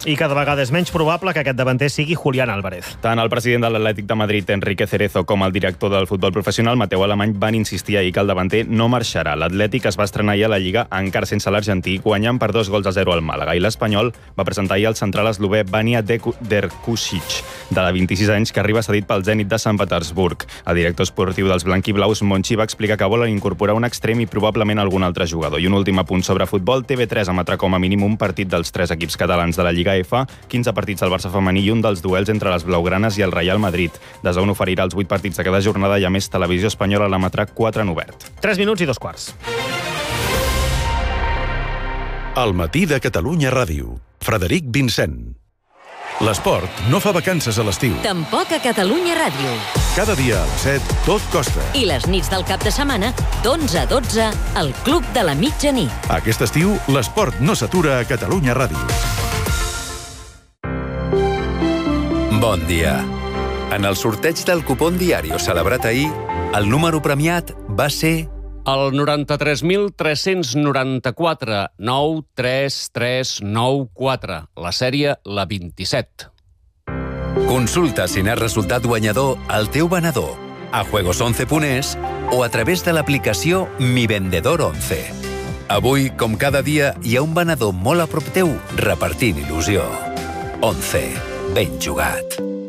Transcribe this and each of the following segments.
I cada vegada és menys probable que aquest davanter sigui Julián Álvarez. Tant el president de l'Atlètic de Madrid, Enrique Cerezo, com el director del futbol professional, Mateu Alemany, van insistir ahir que el davanter no marxarà. L'Atlètic es va estrenar ahir a la Lliga encara sense l'argentí, guanyant per 2-0 al Màlaga. I l'Espanyol va presentar ahir el central eslové Vanja Drkušić, de 26 anys, que arriba cedit pel Zenit de Sant Petersburg. El director esportiu dels blanquiblaus, Monchi, va explicar que volen incorporar un extrem i probablement algun altre jugador. I un últim apunt sobre futbol, TV3 emetrà com a mínim un partit dels 3 equips catalans de la Lliga F, 15 partits al Barça femení i un dels duels entre les blaugranes i el Real Madrid. DAZN oferirà els 8 partits de cada jornada i, a més, Televisió Espanyola l'emetrà 4 en obert. 3 minuts i 2/4. El matí de Catalunya Ràdio. Frederic Vincent. L'esport no fa vacances a l'estiu. Tampoc a Catalunya Ràdio. Cada dia a les 7, tot costa. I les nits del cap de setmana, d'11 a 12, al Club de la Mitjanit. Aquest estiu, l'esport no s'atura a Catalunya Ràdio. Bon dia. En el sorteig del cupón Diario celebrat ahir, el número premiat va ser el 93.394 93394, la sèrie la 27. Consulta si n'has resultat guanyador al teu venedor, a juegos11.es o a través de l'aplicació Mi Vendedor 11. Avui, com cada dia, hi ha un venedor molt a prop teu repartint il·lusió. 11. Ben jugat.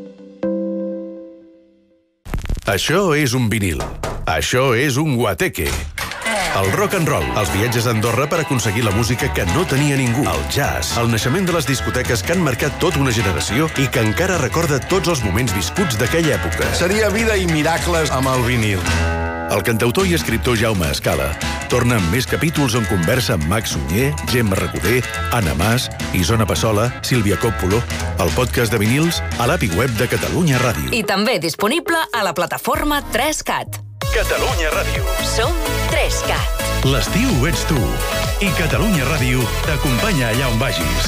Això és un vinil. Això és un guateque. El rock and roll, els viatges a Andorra per aconseguir la música que no tenia ningú. El jazz, el naixement de les discoteques que han marcat tota una generació i que encara recorda tots els moments viscuts d'aquella època. Seria vida i miracles amb el vinil. El cantautor i escriptor Jaume Escala torna amb més capítols on conversa amb Max Sunyer, Gemma Recoder, Anna Mas, Isona Passola, Sílvia Coppola, el podcast de vinils a l'API web de Catalunya Ràdio. I també disponible a la plataforma 3CAT. Catalunya Ràdio. Som 3CAT. L'estiu ets tu. I Catalunya Ràdio t'acompanya allà on vagis.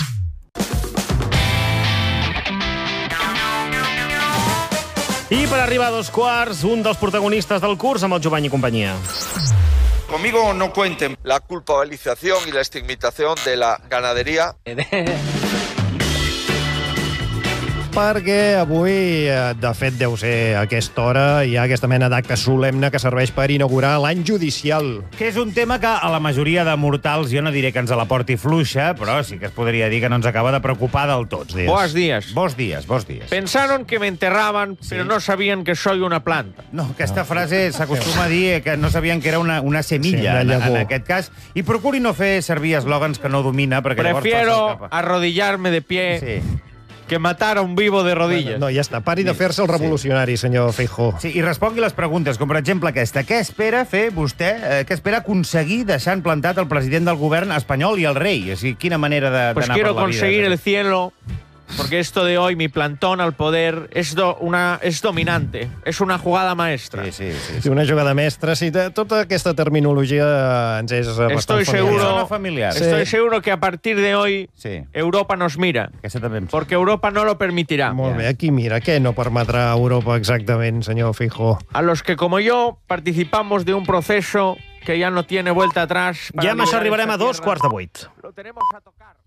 I per arribar a 2/4, un dels protagonistes del curs amb el Jovany i companyia. Conmigo no cuenten. La culpabilización y la estigmatización de la ganadería. Perquè avui, de fet, deu ser a aquesta hora, hi ha aquesta mena d'acte solemne que serveix per inaugurar l'any judicial. Que és un tema que a la majoria de mortals, jo no diré que ens la porti fluixa, però sí que es podria dir que no ens acaba de preocupar del tot. Buenos días. Bons dies. Pensaron que me enterraban, pero no sabían que soy una planta. No, aquesta frase s'acostuma a dir que no sabien que era una semilla, en aquest cas. I procuri no fer servir eslògans que no domina, perquè llavors... Prefiero arrodillarme de pie... que matar a un vivo de rodillas. No, ja està. Pari de fer-se el revolucionari, senyor Feijóo. Sí, i respongui les preguntes, com per exemple aquesta. Què espera fer vostè, què espera aconseguir deixant plantat el president del govern espanyol i el rei? O sigui, quina manera d'anar per la vida? Pues quiero conseguir el cielo... Porque esto de hoy, mi plantón al poder, es dominante. Es una jugada maestra. Sí, una jugada mestra. Sí, tota aquesta terminologia ens és bastant familiar. Estoy seguro que a partir de hoy Europa nos mira. Porque Europa no lo permitirá. Molt bé, aquí mira. Què no permetrà Europa exactament, senyor Feijóo? A los que, como yo, participamos de un proceso que ya no tiene vuelta atrás. Ja amb això arribarem a 2/4. Lo tenemos a tocar.